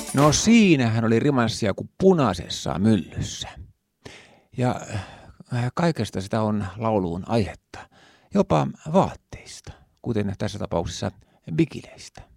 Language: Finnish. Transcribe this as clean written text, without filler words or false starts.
No siinähän oli rimanssia kuin punaisessa myllyssä. Ja kaikesta sitä on lauluun aihetta, jopa vaatteista, kuten tässä tapauksessa bikileistä.